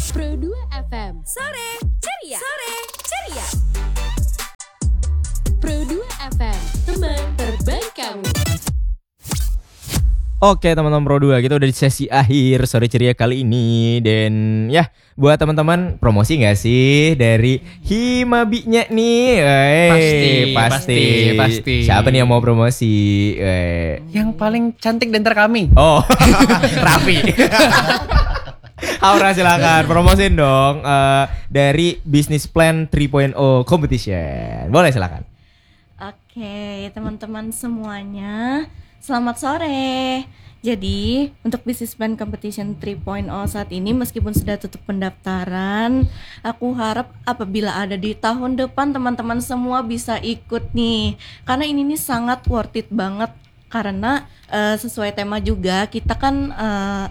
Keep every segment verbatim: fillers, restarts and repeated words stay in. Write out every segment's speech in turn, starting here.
Pro dua F M. Sore ceria. Sore ceria. Pro dua F M, teman terbaik kamu. Oke teman-teman Pro dua, kita udah di sesi akhir sore ceria kali ini. Dan ya, buat teman-teman, promosi gak sih dari Himabinya nih? Wey, Pasti, pasti, pasti. Siapa nih yang mau promosi? Wey. Yang paling cantik di antara kami. Oh, Raffi. Aura silakan promosiin dong uh, dari Business Plan tiga titik nol Competition. Boleh silakan. Oke, teman-teman semuanya, selamat sore. Jadi, untuk Business Plan Competition tiga titik nol saat ini meskipun sudah tutup pendaftaran, aku harap apabila ada di tahun depan teman-teman semua bisa ikut nih. Karena ini nih sangat worth it banget karena uh, sesuai tema juga kita kan uh,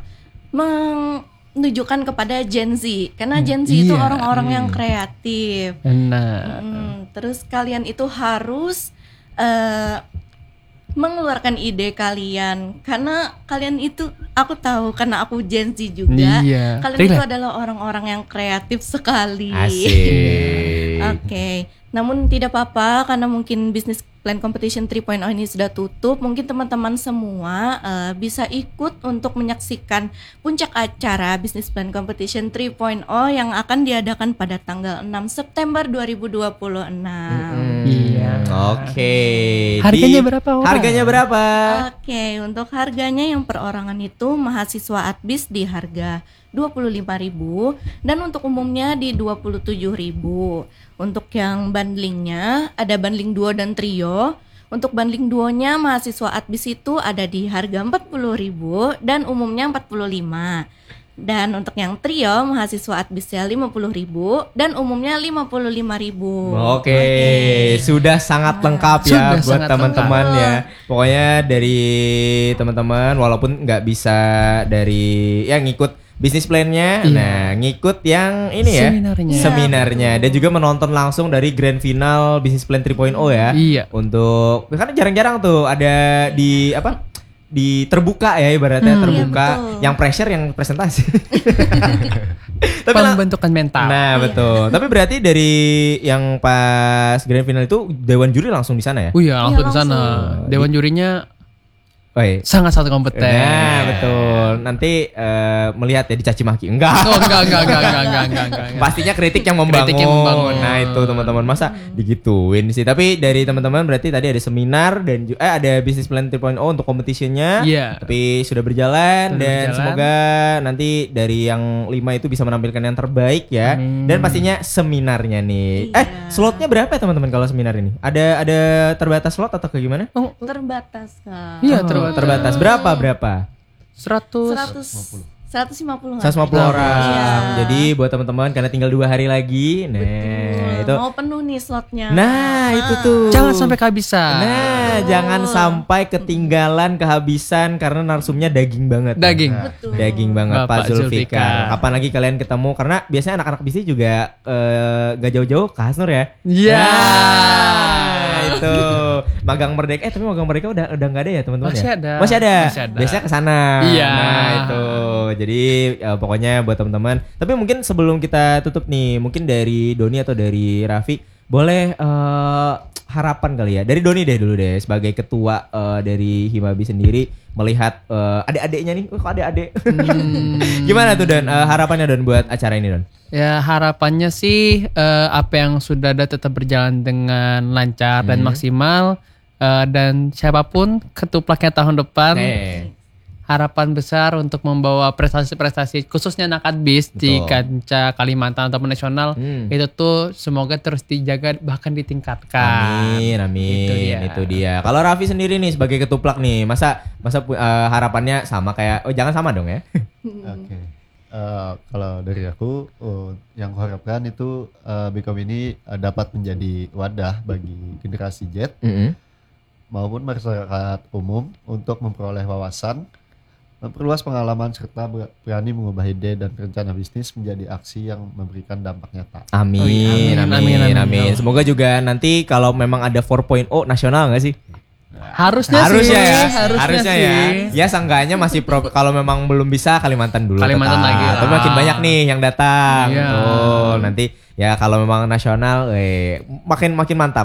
meng menunjukkan kepada Gen Z, karena Gen Z itu iya. orang-orang yang kreatif. Benar. Hmm, terus kalian itu harus uh, mengeluarkan ide kalian, karena kalian itu, aku tahu karena aku Gen Z juga, Iya. kalian Relate. itu adalah orang-orang yang kreatif sekali. Asik. Oke, namun tidak apa-apa karena mungkin Business Plan Competition tiga titik nol ini sudah tutup. Mungkin teman-teman semua uh, bisa ikut untuk menyaksikan puncak acara Business Plan Competition tiga titik nol yang akan diadakan pada tanggal enam September dua ribu dua puluh enam. Hmm, Iya. Oke. Harganya Di- berapa, Ora? Harganya berapa? Oke, untuk harganya yang perorangan itu mahasiswa Adbis di harga dua puluh lima ribu dan untuk umumnya di dua puluh tujuh ribu. Untuk yang bundlingnya ada bundling duo dan trio. Untuk bundling duonya mahasiswa Adbis itu ada di harga empat puluh ribu dan umumnya empat puluh lima. Dan untuk yang trio mahasiswa Adbisnya lima puluh ribu dan umumnya lima puluh lima ribu. Oke, sudah sangat lengkap ya Sudah buat sangat teman-teman lengkap. ya. Pokoknya dari teman-teman walaupun nggak bisa dari yang ngikut bisnis plan-nya, Iya. nah ngikut yang ini ya Seminarnya. seminarnya dan juga menonton langsung dari grand final bisnis plan tiga titik nol ya. Iya. Untuk karena jarang-jarang tuh ada di apa? Di terbuka ya ibaratnya Hmm. terbuka, Iya, betul. yang pressure yang presentasi. Tapi lah- Pembentukan mental. Nah betul. Tapi berarti dari yang pas grand final itu dewan juri langsung di sana ya? Oh iya, langsung Iya, di sana. langsung. Dewan jurinya Oh, iya. sangat sangat kompeten. Nah betul. Nanti eh, melihat ya dicaci maki. Enggak. Oh, enggak, enggak, enggak, enggak, enggak, enggak, enggak. Pastinya kritik yang membangun. Kritik yang membangun. Nah itu teman-teman masa digituin sih. Tapi dari teman-teman berarti tadi ada seminar dan ju- eh ada business plan tiga titik nol untuk competitionnya. Iya. Tapi sudah berjalan Sudah dan berjalan. semoga nanti dari yang lima itu bisa menampilkan yang terbaik ya. Amin. Dan pastinya seminarnya nih. Iya. Eh slotnya berapa ya teman-teman kalau seminar ini? Ada ada terbatas slot atau kayak gimana? Oh, Terbatas kan. iya, Oh, terbatas. terbatas. Berapa berapa? seratus. seratus seratus lima puluh seratus lima puluh orang. Iya. Jadi buat teman-teman karena tinggal dua hari lagi. Nah, Betul. itu. Mau penuh nih slotnya. Nah, itu tuh. Jangan sampai kehabisan. Nah, jangan sampai ketinggalan kehabisan karena narsumnya daging banget. Daging. Betul. Daging banget Bapak Pak Zulfikar. Zulfikar. Kapan lagi kalian ketemu? Karena biasanya anak-anak bisnis juga eh, gak jauh-jauh ke Hasnur ya. Iya. Nah, itu magang merdeka. Eh tapi magang merdeka udah udah nggak ada ya teman-teman Masih ya? ada. Masih ada. Masih ada. Biasanya ke sana. Iya. Nah itu. Jadi ya, pokoknya buat teman-teman. Tapi mungkin sebelum kita tutup nih, mungkin dari Doni atau dari Raffi boleh eh, harapan kali ya. Dari Doni deh dulu deh sebagai ketua eh, dari Himabi sendiri melihat eh, adik-adiknya nih. Oh, kok adik-adik? Hmm. Gimana tuh Don? Eh, harapannya Don buat acara ini Don? Ya harapannya sih eh, apa yang sudah ada tetap berjalan dengan lancar dan Hmm. maksimal. Eh, dan siapapun ketuplaknya tahun depan, Eh. harapan besar untuk membawa prestasi-prestasi khususnya anak Adbis di Betul. kancah Kalimantan ataupun nasional, Hmm. itu tuh semoga terus dijaga bahkan ditingkatkan. Amin, amin. Itu dia. Itu dia. Kalau Raffi sendiri nih sebagai ketuplak nih, masa masa pu- eh, harapannya sama kayak, oh jangan sama dong ya? Oke. Eh, kalau dari aku, oh, yang kuharapkan itu eh, Bikom ini eh, dapat menjadi wadah bagi generasi Z Mm-mm. maupun masyarakat umum untuk memperoleh wawasan, memperluas pengalaman serta ber- berani mengubah ide dan rencana bisnis menjadi aksi yang memberikan dampak nyata. Amin, Oh iya, amin, amin, amin, amin, amin. amin. Semoga juga nanti kalau memang ada empat titik nol nasional nggak sih? Harusnya, Harusnya sih, ya, harusnya, harusnya sih. ya. Ya seenggaknya masih pro, kalau memang belum bisa Kalimantan dulu. Kalimantan tetap. lagi lah. Tapi makin banyak nih yang datang. Iya. Betul. Nanti ya kalau memang nasional, eh makin makin mantap.